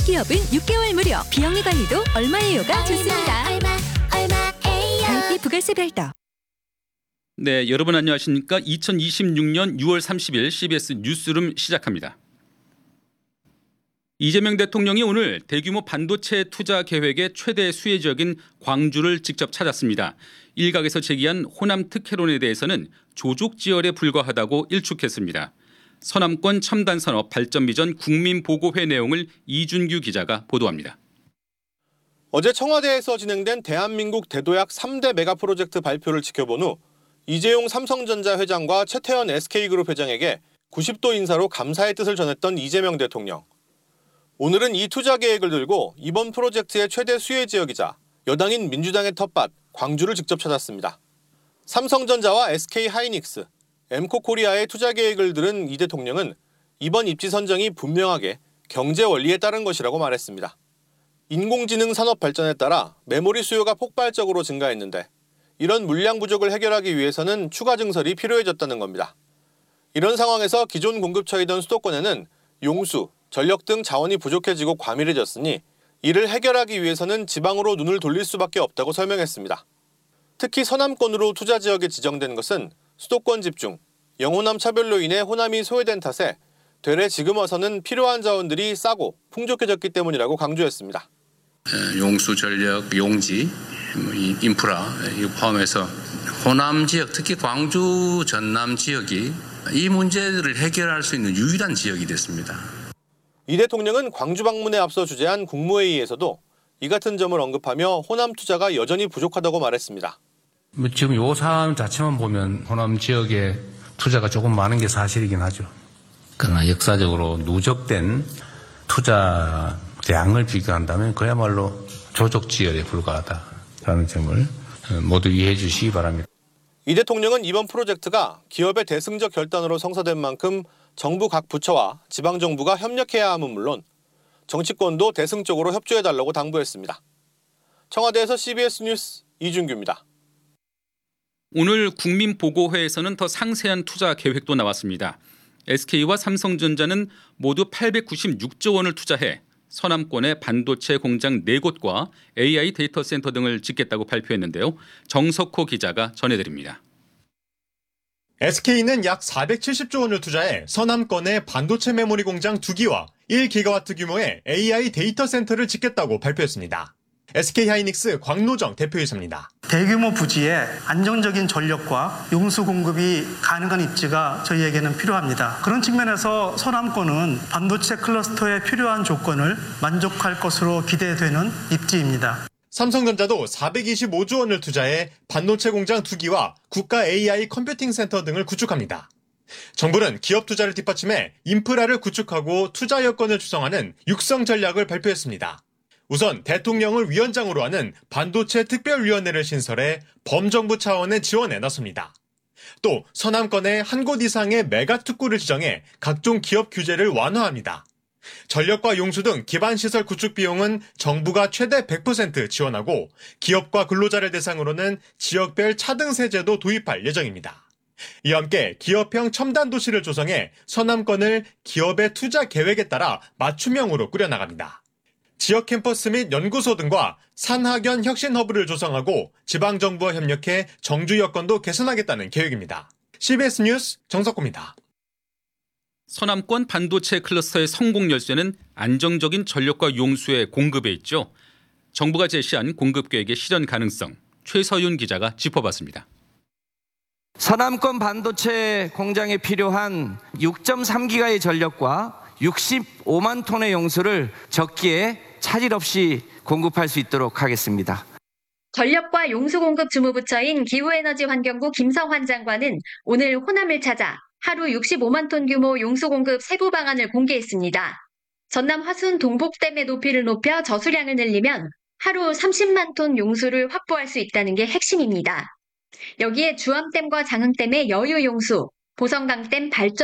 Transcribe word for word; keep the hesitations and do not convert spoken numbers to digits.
기업은 육 개월 무료, 비영리 관리도 얼마예요가 좋습니다. 얼마, 얼마, 얼마예요. 가입비 부가세 별도. 네, 여러분 안녕하십니까? 이천이십육년 유월 삼십일 씨비에스 뉴스룸 시작합니다. 이재명 대통령이 오늘 대규모 반도체 투자 계획의 최대 수혜 지역인 광주를 직접 찾았습니다. 일각에서 제기한 호남 특혜론에 대해서는 조족지혈에 불과하다고 일축했습니다. 서남권 첨단산업 발전비전 국민보고회 내용을 이준규 기자가 보도합니다. 어제 청와대에서 진행된 대한민국 대도약 삼 대 메가 프로젝트 발표를 지켜본 후 이재용 삼성전자 회장과 최태원 에스케이그룹 회장에게 구십 도 인사로 감사의 뜻을 전했던 이재명 대통령. 오늘은 이 투자 계획을 들고 이번 프로젝트의 최대 수혜 지역이자 여당인 민주당의 텃밭 광주를 직접 찾았습니다. 삼성전자와 에스케이하이닉스, 엠코코리아의 투자 계획을 들은 이 대통령은 이번 입지 선정이 분명하게 경제 원리에 따른 것이라고 말했습니다. 인공지능 산업 발전에 따라 메모리 수요가 폭발적으로 증가했는데 이런 물량 부족을 해결하기 위해서는 추가 증설이 필요해졌다는 겁니다. 이런 상황에서 기존 공급처이던 수도권에는 용수, 전력 등 자원이 부족해지고 과밀해졌으니 이를 해결하기 위해서는 지방으로 눈을 돌릴 수밖에 없다고 설명했습니다. 특히 서남권으로 투자 지역에 지정된 것은 수도권 집중, 영호남 차별로 인해 호남이 소외된 탓에 되레 지금 와서는 필요한 자원들이 싸고 풍족해졌기 때문이라고 강조했습니다. 용수, 전력, 용지, 인프라 이거 포함해서 호남 지역, 특히 광주, 전남 지역이 이 문제들을 해결할 수 있는 유일한 지역이 됐습니다. 이 대통령은 광주 방문에 앞서 주재한 국무회의에서도 이 같은 점을 언급하며 호남 투자가 여전히 부족하다고 말했습니다. 지금 요 사안 자체만 보면 호남 지역에 투자가 조금 많은 게 사실이긴 하죠. 그러나 역사적으로 누적된 투자 양을 비교한다면 그야말로 조족지혈에 불과하다라는 점을 모두 이해해 주시기 바랍니다. 이 대통령은 이번 프로젝트가 기업의 대승적 결단으로 성사된 만큼 정부 각 부처와 지방정부가 협력해야 함은 물론 정치권도 대승적으로 협조해달라고 당부했습니다. 청와대에서 씨비에스 뉴스 이준규입니다. 오늘 국민보고회에서는 더 상세한 투자 계획도 나왔습니다. 에스케이와 삼성전자는 모두 팔백구십육조 원을 투자해 서남권의 반도체 공장 네 곳과 에이아이 데이터 센터 등을 짓겠다고 발표했는데요. 정석호 기자가 전해드립니다. 에스케이는 약 사백칠십조 원을 투자해 서남권의 반도체 메모리 공장 두 기와 일 기가와트 규모의 에이아이 데이터 센터를 짓겠다고 발표했습니다. 에스케이하이닉스 광노정 대표이사입니다. 대규모 부지에 안정적인 전력과 용수 공급이 가능한 입지가 저희에게는 필요합니다. 그런 측면에서 서남권은 반도체 클러스터에 필요한 조건을 만족할 것으로 기대되는 입지입니다. 삼성전자도 사백이십오조 원을 투자해 반도체 공장 두 기와 국가 에이아이 컴퓨팅 센터 등을 구축합니다. 정부는 기업 투자를 뒷받침해 인프라를 구축하고 투자 여건을 조성하는 육성 전략을 발표했습니다. 우선 대통령을 위원장으로 하는 반도체 특별위원회를 신설해 범정부 차원의 지원에 나섭니다. 또 서남권에 한 곳 이상의 메가특구를 지정해 각종 기업 규제를 완화합니다. 전력과 용수 등 기반시설 구축 비용은 정부가 최대 백 퍼센트 지원하고 기업과 근로자를 대상으로는 지역별 차등세제도 도입할 예정입니다. 이와 함께 기업형 첨단 도시를 조성해 서남권을 기업의 투자 계획에 따라 맞춤형으로 꾸려나갑니다. 지역 캠퍼스 및 연구소 등과 산학연 혁신 허브를 조성하고 지방정부와 협력해 정주 여건도 개선하겠다는 계획입니다. 씨비에스 뉴스 정석호입니다. 서남권 반도체 클러스터의 성공 열쇠는 안정적인 전력과 용수의 공급에 있죠. 정부가 제시한 공급 계획의 실현 가능성, 최서윤 기자가 짚어봤습니다. 서남권 반도체 공장에 필요한 육 점 삼 기가의 전력과 육십오만 톤의 용수를 적기에 차질 없이 공급할 수 있도록 하겠습니다. 전력과 용수 공급 주무부처인 기후에너지환경부 김성환 장관은 오늘 호남을 찾아 하루 육십오만 톤 규모 용수 공급 세부 방안을 공개했습니다. 전남 화순 동복댐의 높이를 높여 저수량을 늘리면 하루 삼십만 톤 용수를 확보할 수 있다는 게 핵심입니다. 여기에 주암댐과 장흥댐의 여유 용수, 보성강댐 발전